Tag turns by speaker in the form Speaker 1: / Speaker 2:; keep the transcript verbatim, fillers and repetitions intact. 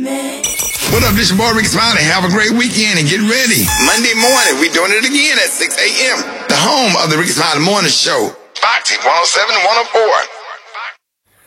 Speaker 1: What up, this your boy Ricky Smiley. Have a great weekend and get ready. Monday morning, we doing it again at six a.m. The home of the Ricky Smiley Morning Show. Foxy one oh seven and one oh four.